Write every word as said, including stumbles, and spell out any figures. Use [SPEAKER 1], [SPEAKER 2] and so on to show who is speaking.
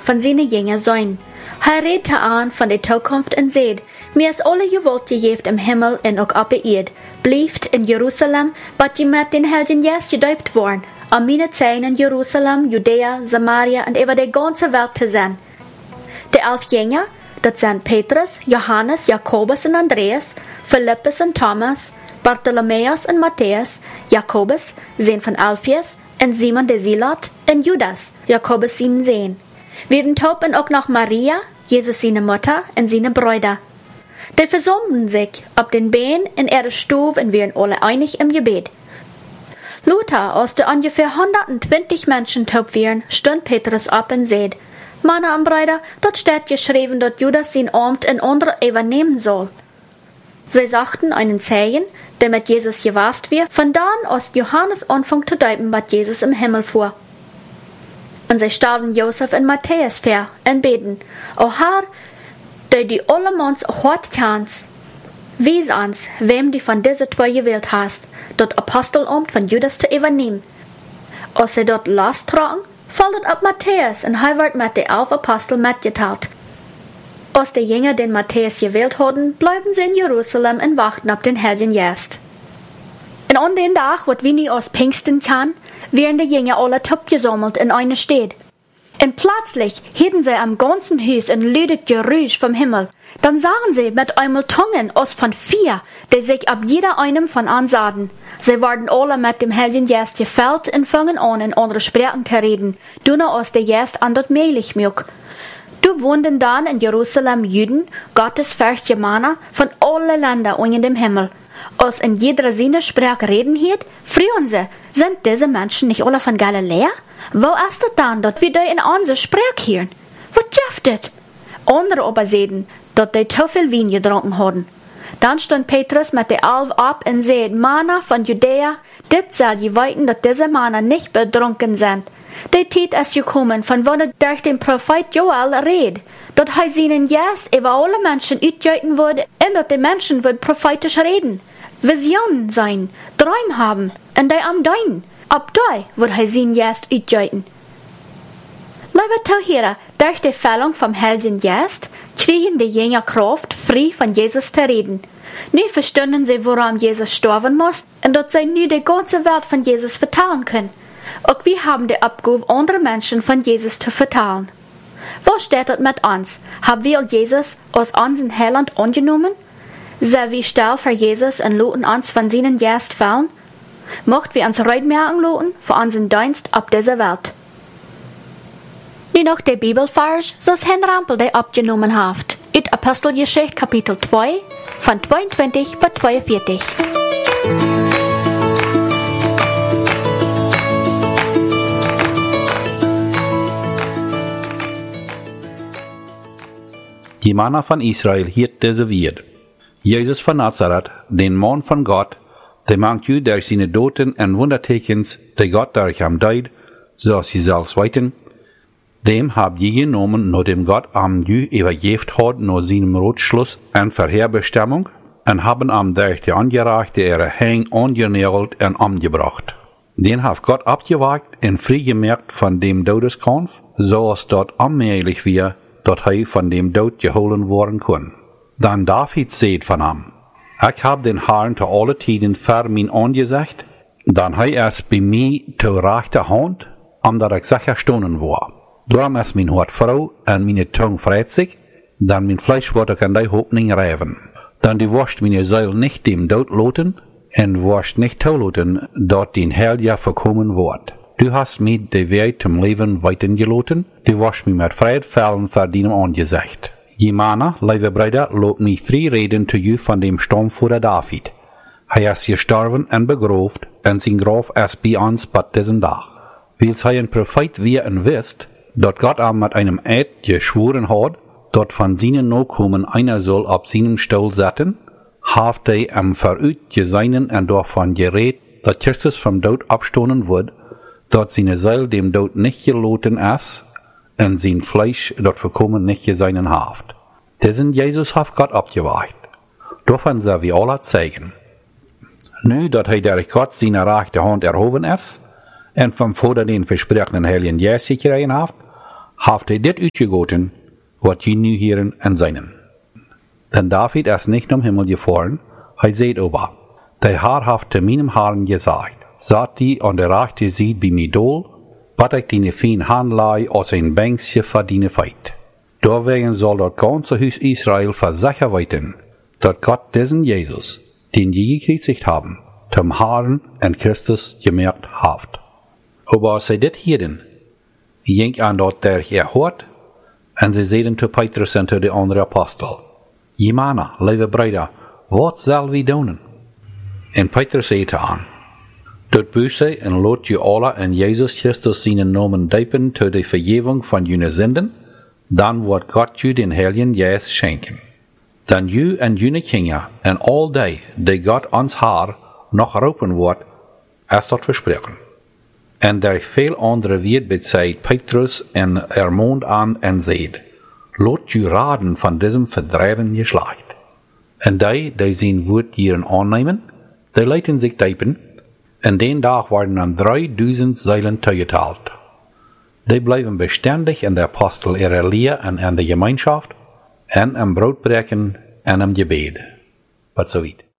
[SPEAKER 1] von seinen Jüngern sein. Er redete an von der Zukunft und sagt, mir ist alle Gewalt gegeben im Himmel und auch auf der Erde. Bleibt in Jerusalem, wat je mit den Heiligen Geist gedeupt worden, am meine Zeit in Jerusalem, Judäa, Samaria und über die ganze Welt zu sein. Die elf Jünger, das sind Petrus, Johannes, Jakobus und Andreas, Philippus und Thomas, Bartholomäus und Matthäus, Jakobus, Sohn von Alphaeus, und Simon der Zealot, und Judas, Jakobus seinen Sohn. Wir taupen auch noch Maria, Jesus seine Mutter, und seine Brüder. Die versammeln sich auf den Beinen in ihre Stube und werden alle einig im Gebet. Luther, als die ungefähr hundertzwanzig Menschen taub waren, stund Petrus ab und sagt, Männer und Brüder, dort steht geschrieben, dass Judas sein Amt in andere übernehmen soll. Sie sagten einen Zeichen, der mit Jesus gewasst wird, von da an aus Johannes anfing zu deuten, was Jesus im Himmel fuhr. Und sie stellten Josef und Matthäus vor und beten, O Herr, der die allemans hart kannst, wies uns, wem du von diesen zwei gewählt hast, das Apostelamt von Judas zu übernehmen. Als sie dort lostragen, fällt ab Matthäus und er wird mit den elf Aposteln mitgeteilt. Als die Jünger den Matthäus gewählt hatten, bleiben sie in Jerusalem und warten auf den Heiligen Geist. Und an den Tag, was wir nie aus Pfingsten kennen, werden die Jünger alle gesammelt in eine Stadt. Und plötzlich hielten sie am ganzen Haus ein lüdes Geräusch vom Himmel. Dann sahen sie mit einmal Zungen aus von vier, die sich ab jeder einem von ansahen. Sie waren alle mit dem Heiligen Geist gefüllt und fingen an, in andere Sprachen zu reden, dünner aus der Geist an das Mehlig mög. Du wohnten dann in Jerusalem Juden, gottesfürchtige Männer von allen Ländern unter dem Himmel. Als in jeder seine Sprache reden hielt, frühen sie, sind diese Menschen nicht alle von Galiläa? Wo ist es dann, dass wir die in unsere Sprache hören? Was schafft das? Andere aber sehen, dass die zu viel Wein getrunken haben. Dann stand Petrus mit den Elf ab und sagte, Männer von Judäa, dit soll je weiten, dass diese Männer nicht betrunken sind. Die Zeit ist gekommen, von wann er durch den Prophet Joel redet, dass er seinen Geist über alle Menschen ausgießen würde und dass die Menschen würden prophetisch reden, Visionen sein, Träume haben und die am Deinen. Ab da wird er seinen Geist ausgießen. Liebe Zuhörer, durch die Füllung vom Heiligen Geist kriegen die Jünger Kraft, frei von Jesus zu reden. Nun verstanden sie, woran Jesus sterben muss und dass sie nun die ganze Welt von Jesus vertellen können. Auch wir haben die Abgabe, andere Menschen von Jesus zu vertellen. Wo steht das mit uns? Haben wir Jesus aus unserem Heiland angenommen? Sind wir still für Jesus und lassen uns von seinen Geist fallen? Möchten wir uns reitmerken lassen für unseren Dienst auf dieser Welt? Nun noch der Bibelvers, so es Herrn Rampel der abgenommen hat. In Apostelgeschichte Kapitel zwei, von zweiundzwanzig bis zweiundvierzig.
[SPEAKER 2] Die Männer von Israel hielt diese Wied. Jesus von Nazareth, den Mann von Gott, der mangt ju durch seine Doten und Wundertekens, die Gott durch am deid, so sie selbst weiten, dem hab je genommen, nur dem Gott am ju übergeft hat, nur seinem Rotschluss und Vorherbestimmung, und haben am durch die Angereichte ihre Häng angenägelt und umgebracht. Den hat Gott abgewagt und freigemerkt von dem Todeskampf, so es dort allmählich wir, dat hij van dem dood geholen worden kon. Dan David zeet van hem, ik heb den Herrn te alle tijden ver mijn aangezegd, dan hij is bij mij te rechte hand, omdat ik sicher stonen war. Daarom is mijn hart vrouw en mijn tong vreit zich, dan mijn Fleisch wordt ik aan die hoop niet rijven. Dan die worst mijn Seil nicht dem dood loten, en worst nicht toeloten, dat den Heil ja verkommen wordt. Du hast mir de Weg zum Leben weitergeloten, du warst mir mit Freiheit fallen vor deinem Angesicht. Je Männer, liebe Brüder, lobt mich frei reden zu you von dem Sturmführer David. Er ist gestorben und begraft, und sein Grab ist bei uns bei diesem Tag. Weil er ein Prophet wie und wisst, dort Gott ihm mit einem Eid geschworen hat, dort von seinen Nachkommen einer soll auf seinem Stuhl sitzen, haft er am verüt geseinen und davon gerät, dass Christus vom Tod abstoßen wird, dort seine Seele dem Tod nicht geloten ist, und sein Fleisch dort verkommen nicht geseinen haft. Diesen Jesus hat Gott abgeweicht. Davon soll wir alle zeigen. Nu, dat hij durch Gott seine rechte Hand erhoben ist, und vom Vater den versprochenen Heiligen Geist gekregen hat, haft hij dit uitgegoten, wat je nu heren en zijnen. Denn David is nicht om Himmel gefahren, hij zei aber, der Herr haft te meinem Herrn gesagt, saat die an der rechte Seite bei mir dol, bat ik die fien Handlei aus ein Bänkchen verdiene feit. Deswegen soll dort ganze Haus Israel versichern weiten, dass Gott diesen Jesus, den je gekreuzigt haben, zum Herrn und Christus gemerkt haft. Aber sie dit hierden, ging an dort der erhört, und sie zeiden zu Petrus und zu de andere Apostel, Jemana, lieve Brüder, wat zal we doen? En Petrus zei aan, Tot böse en lot je alle in Jesus Christus zijn namen diepen tot de vergeving van jullie zinden, dan wordt God je den Heiligen Geest schenken. Dan je en jullie kinderen en al die, die God ons Haar nog roepen wordt, is dat verspreken. En der veel andere weer bezeit Petrus en er mond aan en zeid, lot je raden van diesem verdreven geslacht. En die, die zijn woord hierin aannemen, die leiten zich diepen, en den dag werden dan drieduizend zeilen toegeteilt. Die blijven beständig in der Apostel ihrer Lehr en in der Gemeinschaft, en im Brotbrechen en im Gebet. Wat zoiets.